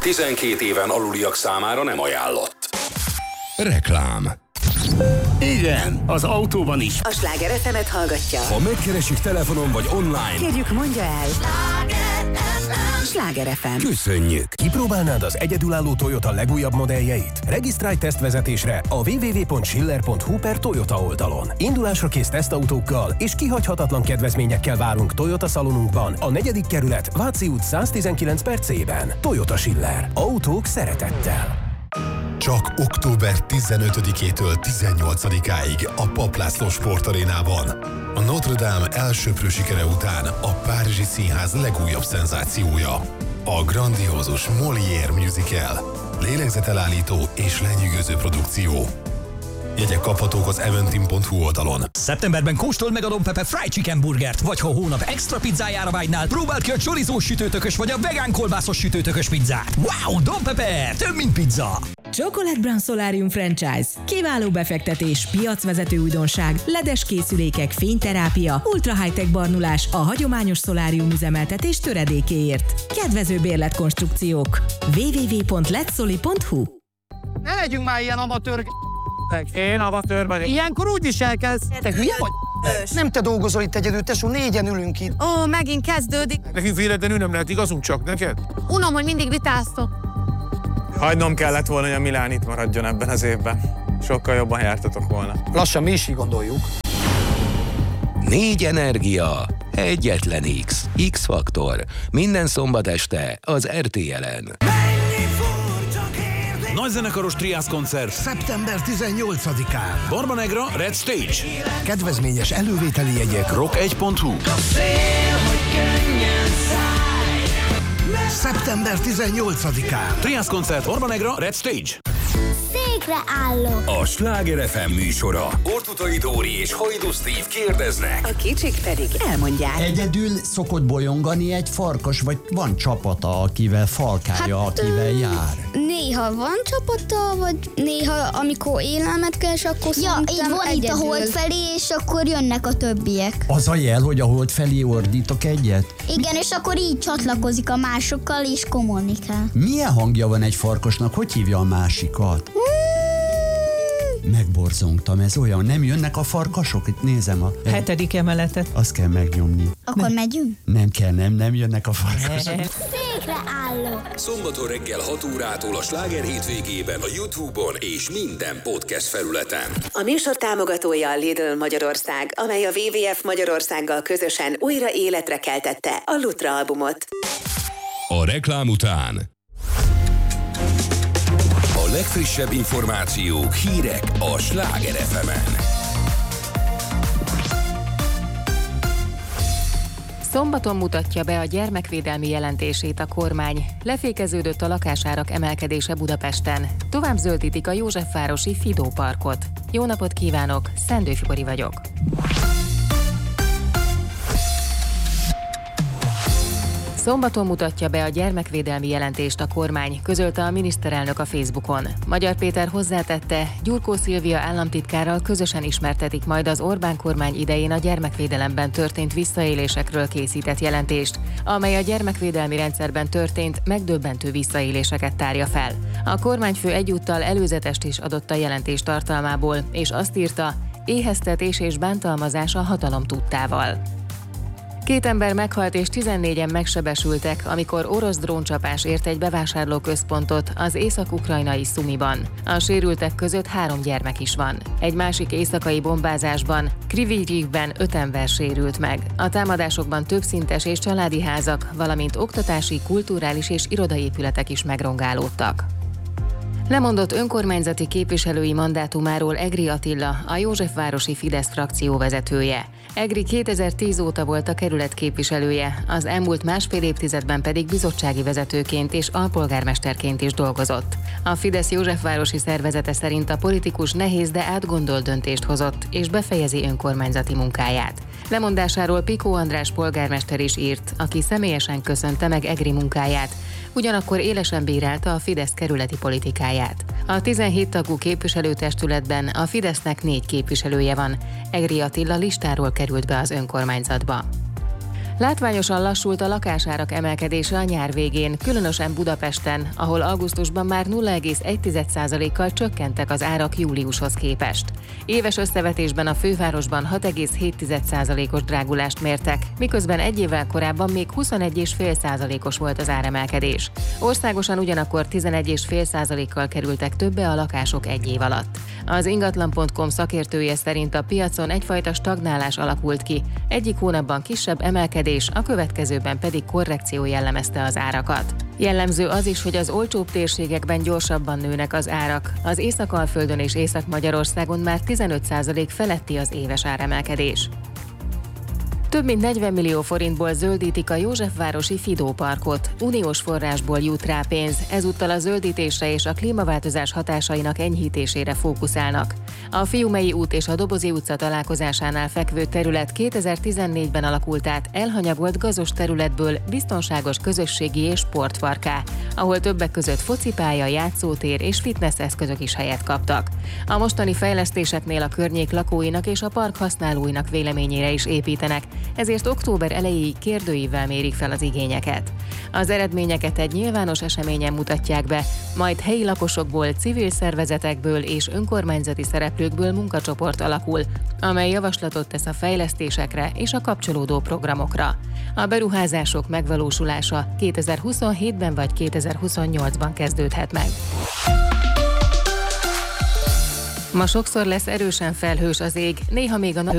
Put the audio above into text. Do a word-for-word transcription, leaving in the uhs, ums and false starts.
tizenkét éven aluliak számára nem ajánlott. Reklám. Igen, az autóban is. A Sláger ef emet hallgatja. Ha megkeresik telefonon vagy online, kérjük, mondja el. Sláger ef em. Köszönjük. Kipróbálnád az egyedülálló Toyota legújabb modelljeit? Regisztrálj tesztvezetésre a double-u double-u double-u pont schiller pont hu per Toyota oldalon. Indulásra kész tesztautókkal és kihagyhatatlan kedvezményekkel várunk Toyota szalonunkban, a negyedik kerület, Váci út száztizenkilenc per C-ben. Toyota Schiller. Autók szeretettel. Csak október tizenötödikétől tizennyolcadikáig a Papp László Sportarénában. A Notre Dame elsöprő sikere után a Párizsi Színház legújabb szenzációja. A grandiózus Molière musical. Lélegzetelállító és lenyűgöző produkció. Jegyek kaphatók az eventim pont hu oldalon. Szeptemberben kóstold meg a Don Pepe Fried Chicken burgert, vagy ha hónap extra pizzájára vágynál, próbáld ki a chorizós sütőtökös vagy a vegán kolbászos sütőtökös pizzát. Wow, Don Pepe, több mint pizza! Chocolate Brown Solarium Franchise. Kiváló befektetés, piacvezető újdonság, ledes készülékek, fényterápia, ultra high-tech barnulás a hagyományos szolárium üzemeltetés töredékéért. Kedvező bérletkonstrukciók. double-u double-u double-u pont letsoli pont hu. Ne legyünk már ilyen amatőr. Én amatőr vagyok. Ilyenkor úgy viselkedsz. Te hülye vagy? Nem te dolgozol itt egyedül, tesó, négyen ülünk itt. Ó, megint kezdődik. Nekünk véletlenül nem lehet igazunk, csak neked? Unom, hogy mindig vitáztok. Hagynom kellett volna, hogy a Milán itt maradjon ebben az évben. Sokkal jobban jártatok volna. Lassan mi is így gondoljuk. Négy energia, egyetlen X. X-faktor. Minden szombat este az er té el-en. Nagyzenekaros triász koncert szeptember tizennyolcadikán. Barbanegra Red Stage. Kedvezményes elővételi jegyek rock egy pont hu. szeptember tizennyolcadikán. Triász koncert Barbanegra Red Stage. Székre állok. A Sláger ef em műsora. Ortutai Dóri és Hajdú Steve kérdeznek. A kicsik pedig elmondják. Egyedül szokott bolyongani egy farkas, vagy van csapata, akivel falkálja, hát, akivel jár? Néha van csapata, vagy néha amikor élelmet keres, akkor ja, így van egyedül. Itt a hold felé, és akkor jönnek a többiek. Az a jel, hogy a hold felé ordítok egyet? Igen, és akkor így csatlakozik a másokkal, és kommunikál. Milyen hangja van egy farkasnak? Hogy hívja a másikat? Megborzongtam, ez olyan, nem jönnek a farkasok? Itt nézem a... Hetedik emeletet. Azt kell megnyomni. Akkor ne. megyünk? Nem kell, nem, nem jönnek a farkasok. Székre állok. Szombaton reggel hat órától a Sláger hétvégében a YouTube-on és minden podcast felületen. A műsor támogatója a Lidl Magyarország, amely a dupla vé vé ef Magyarországgal közösen újra életre keltette a Lutra albumot. A reklám után a legfrissebb információk, hírek a Sláger ef emen. Szombaton mutatja be a gyermekvédelmi jelentését a kormány. Lefékeződött a lakásárak emelkedése Budapesten. Tovább zöldítik a Józsefvárosi Fidó parkot. Jó napot kívánok, Szendő Fibori vagyok. Szombaton mutatja be a gyermekvédelmi jelentést a kormány, közölte a miniszterelnök a Facebookon. Magyar Péter hozzátette, Gyurkó Szilvia államtitkárral közösen ismertetik majd az Orbán kormány idején a gyermekvédelemben történt visszaélésekről készített jelentést, amely a gyermekvédelmi rendszerben történt megdöbbentő visszaéléseket tárja fel. A kormányfő egyúttal előzetest is adott a jelentés tartalmából, és azt írta, éheztetés és bántalmazás a hatalom tudtával. Két ember meghalt és tizennégyen megsebesültek, amikor orosz dróncsapás ért egy bevásárlóközpontot az észak-ukrajnai Szumiban. A sérültek között három gyermek is van. Egy másik éjszakai bombázásban, Kryvyi Rihben öt ember sérült meg. A támadásokban többszintes és családi házak, valamint oktatási, kulturális és irodaépületek is megrongálódtak. Lemondott önkormányzati képviselői mandátumáról Egri Attila, a Józsefvárosi Fidesz frakció vezetője. Egri kétezer-tíz óta volt a kerület képviselője, az elmúlt másfél évtizedben pedig bizottsági vezetőként és alpolgármesterként is dolgozott. A Fidesz Józsefvárosi szervezete szerint a politikus nehéz, de átgondolt döntést hozott, és befejezi önkormányzati munkáját. Lemondásáról Pikó András polgármester is írt, aki személyesen köszönte meg Egri munkáját, ugyanakkor élesen bírálta a Fidesz kerületi politikáját. A tizenhét tagú képviselőtestületben a Fidesznek négy képviselője van, Egri Attila listáról került be az önkormányzatba. Látványosan lassult a lakásárak emelkedése a nyár végén, különösen Budapesten, ahol augusztusban már nulla egész egy százalékkal csökkentek az árak júliushoz képest. Éves összevetésben a fővárosban hat egész hét százalékos drágulást mértek, miközben egy évvel korábban még huszonegy egész öt százalékos volt az áremelkedés. Országosan ugyanakkor tizenegy egész öt százalékkal kerültek többe a lakások egy év alatt. Az ingatlan pont com szakértője szerint a piacon egyfajta stagnálás alakult ki, egyik hónapban kisebb emelkedés, a következőben pedig korrekció jellemezte az árakat. Jellemző az is, hogy az olcsóbb térségekben gyorsabban nőnek az árak. Az Észak-Alföldön és Észak-Magyarországon már tizenöt százalék feletti az éves áremelkedés. Több mint negyven millió forintból zöldítik a Józsefvárosi Fidó parkot. Uniós forrásból jut rá pénz, ezúttal a zöldítésre és a klímaváltozás hatásainak enyhítésére fókuszálnak. A Fiumei út és a Dobozi utca találkozásánál fekvő terület kétezer-tizennégyben alakult át elhanyagolt gazos területből biztonságos közösségi és sportparkká, ahol többek között focipálya, játszótér és fitness eszközök is helyet kaptak. A mostani fejlesztéseknél a környék lakóinak és a park használóinak véleményére is építenek, ezért október elejéig kérdőívvel mérik fel az igényeket. Az eredményeket egy nyilvános eseményen mutatják be, majd helyi lakosokból, civil szervezetekből és önkormányzati szereplőkből munkacsoport alakul, amely javaslatot tesz a fejlesztésekre és a kapcsolódó programokra. A beruházások megvalósulása kétezer-huszonhétben vagy kétezer-huszonnyolcban kezdődhet meg. Ma sokszor lesz erősen felhős az ég, néha még a nap